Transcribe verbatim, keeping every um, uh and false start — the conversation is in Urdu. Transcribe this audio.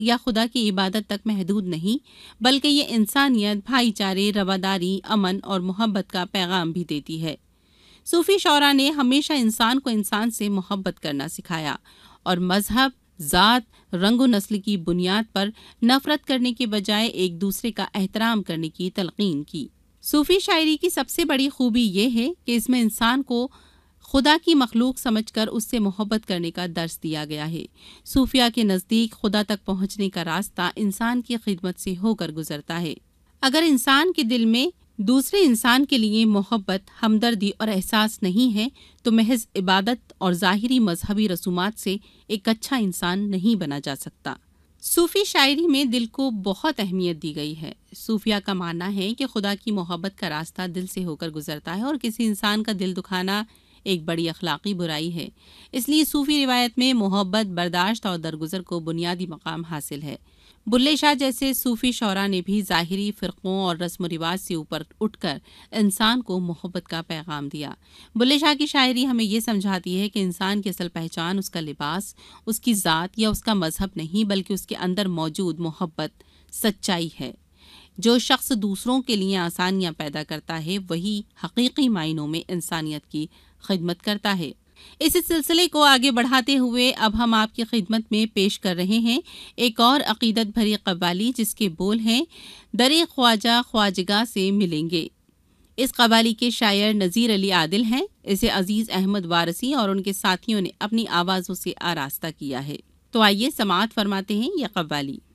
یا خدا کی عبادت تک محدود نہیں، بلکہ یہ انسانیت، بھائی چارے، رواداری، امن اور محبت کا پیغام بھی دیتی ہے۔ صوفی شعراء نے ہمیشہ انسان کو انسان سے محبت کرنا سکھایا اور مذہب، ذات، رنگ و نسل کی بنیاد پر نفرت کرنے کے بجائے ایک دوسرے کا احترام کرنے کی تلقین کی۔ صوفی شاعری کی سب سے بڑی خوبی یہ ہے کہ اس میں انسان کو خدا کی مخلوق سمجھ کر اس سے محبت کرنے کا درس دیا گیا ہے۔ صوفیہ کے نزدیک خدا تک پہنچنے کا راستہ انسان کی خدمت سے ہو کر گزرتا ہے۔ اگر انسان کے دل میں دوسرے انسان کے لیے محبت، ہمدردی اور احساس نہیں ہے تو محض عبادت اور ظاہری مذہبی رسومات سے ایک اچھا انسان نہیں بنا جا سکتا۔ صوفی شاعری میں دل کو بہت اہمیت دی گئی ہے۔ صوفیہ کا ماننا ہے کہ خدا کی محبت کا راستہ دل سے ہو کر گزرتا ہے اور کسی انسان کا دل دکھانا ایک بڑی اخلاقی برائی ہے۔ اس لیے صوفی روایت میں محبت، برداشت اور درگزر کو بنیادی مقام حاصل ہے۔ بلے شاہ جیسے صوفی شعراء نے بھی ظاہری فرقوں اور رسم و رواج سے اوپر اٹھ کر انسان کو محبت کا پیغام دیا۔ بلے شاہ کی شاعری ہمیں یہ سمجھاتی ہے کہ انسان کی اصل پہچان اس کا لباس، اس کی ذات یا اس کا مذہب نہیں، بلکہ اس کے اندر موجود محبت، سچائی ہے۔ جو شخص دوسروں کے لیے آسانیاں پیدا کرتا ہے وہی حقیقی معنوں میں انسانیت کی خدمت کرتا ہے۔ اس سلسلے کو آگے بڑھاتے ہوئے اب ہم آپ کی خدمت میں پیش کر رہے ہیں ایک اور عقیدت بھری قوالی جس کے بول ہیں: درِ خواجہ خواجگاہ سے ملیں گے۔ اس قوالی کے شاعر نذیر علی عادل ہیں۔ اسے عزیز احمد وارثی اور ان کے ساتھیوں نے اپنی آوازوں سے آراستہ کیا ہے۔ تو آئیے سماعت فرماتے ہیں یہ قوالی۔